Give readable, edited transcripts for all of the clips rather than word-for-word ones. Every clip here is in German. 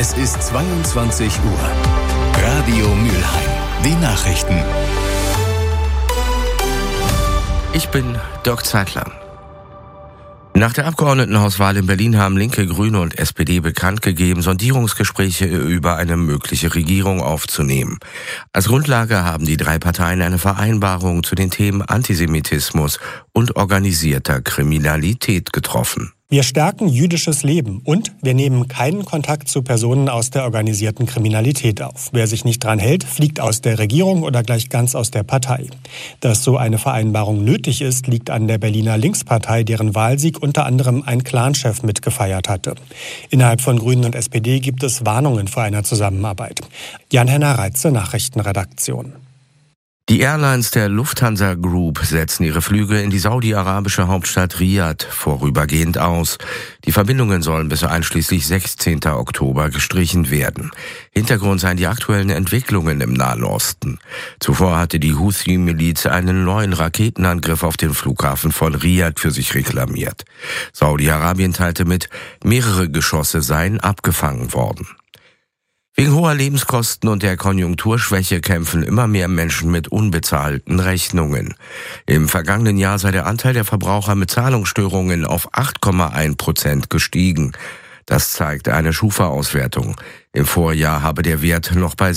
Es ist 22 Uhr. Radio Mülheim. Die Nachrichten. Ich bin Dirk Zeitler. Nach der Abgeordnetenhauswahl in Berlin haben Linke, Grüne und SPD bekannt gegeben, Sondierungsgespräche über eine mögliche Regierung aufzunehmen. Als Grundlage haben die drei Parteien eine Vereinbarung zu den Themen Antisemitismus und organisierter Kriminalität getroffen. Wir stärken jüdisches Leben und wir nehmen keinen Kontakt zu Personen aus der organisierten Kriminalität auf. Wer sich nicht dran hält, fliegt aus der Regierung oder gleich ganz aus der Partei. Dass so eine Vereinbarung nötig ist, liegt an der Berliner Linkspartei, deren Wahlsieg unter anderem ein Clanchef mitgefeiert hatte. Innerhalb von Grünen und SPD gibt es Warnungen vor einer Zusammenarbeit. Jan-Henner Reitze, Nachrichtenredaktion. Die Airlines der Lufthansa Group setzen ihre Flüge in die saudi-arabische Hauptstadt Riyadh vorübergehend aus. Die Verbindungen sollen bis einschließlich 16. Oktober gestrichen werden. Hintergrund seien die aktuellen Entwicklungen im Nahen Osten. Zuvor hatte die Houthi-Miliz einen neuen Raketenangriff auf den Flughafen von Riyadh für sich reklamiert. Saudi-Arabien teilte mit, mehrere Geschosse seien abgefangen worden. Wegen hoher Lebenskosten und der Konjunkturschwäche kämpfen immer mehr Menschen mit unbezahlten Rechnungen. Im vergangenen Jahr sei der Anteil der Verbraucher mit Zahlungsstörungen auf 8,1% gestiegen. Das zeigt eine Schufa-Auswertung. Im Vorjahr habe der Wert noch bei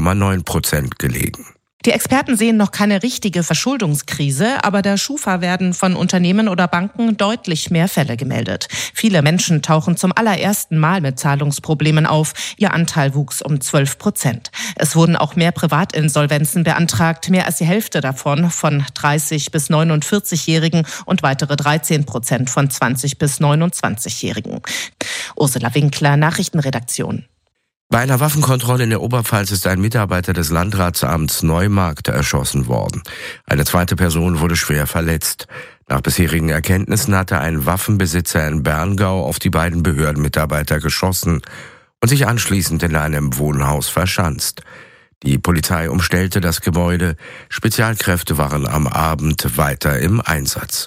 7,9% gelegen. Die Experten sehen noch keine richtige Verschuldungskrise, aber der Schufa werden von Unternehmen oder Banken deutlich mehr Fälle gemeldet. Viele Menschen tauchen zum allerersten Mal mit Zahlungsproblemen auf. Ihr Anteil wuchs um 12%. Es wurden auch mehr Privatinsolvenzen beantragt, mehr als die Hälfte davon von 30- bis 49-Jährigen und weitere 13% von 20- bis 29-Jährigen. Ursula Winkler, Nachrichtenredaktion. Bei einer Waffenkontrolle in der Oberpfalz ist ein Mitarbeiter des Landratsamts Neumarkt erschossen worden. Eine zweite Person wurde schwer verletzt. Nach bisherigen Erkenntnissen hatte ein Waffenbesitzer in Berngau auf die beiden Behördenmitarbeiter geschossen und sich anschließend in einem Wohnhaus verschanzt. Die Polizei umstellte das Gebäude. Spezialkräfte waren am Abend weiter im Einsatz.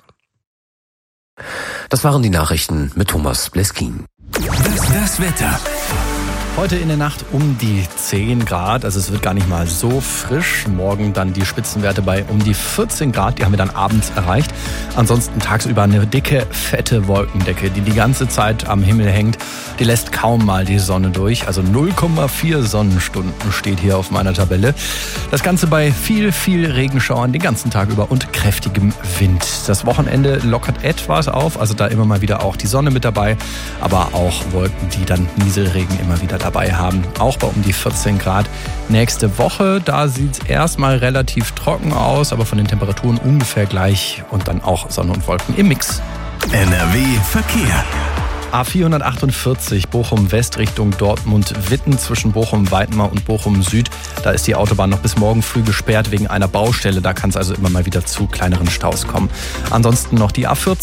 Das waren die Nachrichten mit Thomas Bleskin. Das Wetter. Heute in der Nacht um die 10 Grad, also es wird gar nicht mal so frisch. Morgen dann die Spitzenwerte bei um die 14 Grad, die haben wir dann abends erreicht. Ansonsten tagsüber eine dicke, fette Wolkendecke, die ganze Zeit am Himmel hängt. Die lässt kaum mal die Sonne durch, also 0,4 Sonnenstunden steht hier auf meiner Tabelle. Das Ganze bei viel Regenschauern den ganzen Tag über und kräftigem Wind. Das Wochenende lockert etwas auf, also da immer mal wieder auch die Sonne mit dabei, aber auch Wolken, die dann Nieselregen immer wieder dabei haben, auch bei um die 14 Grad. Nächste Woche, da sieht es erstmal relativ trocken aus, aber von den Temperaturen ungefähr gleich und dann auch Sonne und Wolken im Mix. NRW Verkehr. A448 Bochum West Richtung Dortmund-Witten zwischen Bochum-Weitmar und Bochum-Süd. Da ist die Autobahn noch bis morgen früh gesperrt wegen einer Baustelle. Da kann es also immer mal wieder zu kleineren Staus kommen. Ansonsten noch die A40